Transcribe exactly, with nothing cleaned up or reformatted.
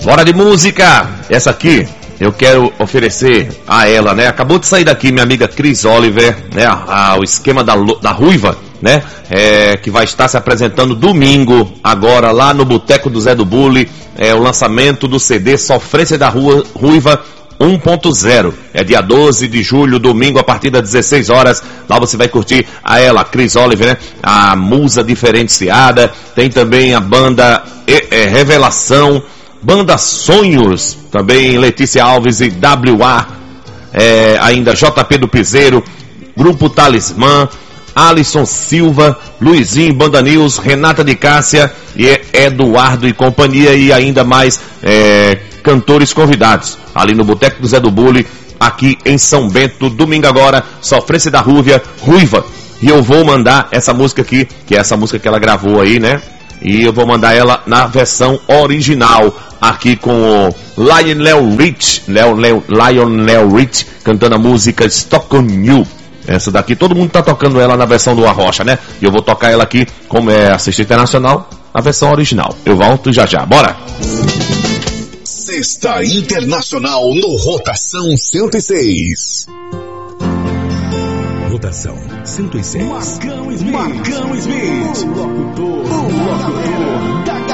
Bora de música! Essa aqui eu quero oferecer a ela, né? Acabou de sair daqui minha amiga Cris Oliver, né? A, a, o esquema da, da Ruiva, né? É, que vai estar se apresentando domingo, agora lá no Boteco do Zé do Bulli, é o lançamento do C D Sofrência da Rua, Ruiva um ponto zero. É dia doze de julho, domingo, a partir das dezesseis horas. Lá você vai curtir a ela, Cris Oliver, né? A musa diferenciada. Tem também a banda é, é, Revelação, banda Sonhos, também Letícia Alves e W A, é, ainda J P do Piseiro, Grupo Talismã, Alisson Silva, Luizinho, Banda News, Renata de Cássia e Eduardo e companhia, e ainda mais é, cantores convidados ali no Boteco do Zé do Bulli, aqui em São Bento, domingo agora, Sofrência da Rúvia, Ruiva. E eu vou mandar essa música aqui, que é essa música que ela gravou aí, né? E eu vou mandar ela na versão original, aqui com o Lionel Rich, Leo, Lionel Rich, cantando a música Stockholm New. Essa daqui, todo mundo tá tocando ela na versão do Arrocha, né? E eu vou tocar ela aqui, como é assistente internacional, a versão original. Eu volto já já, bora! Sexta Internacional no Rotação cento e seis. Rotação cento e seis. Marcão Smith. Marcão Smith. O locutor. O locutor da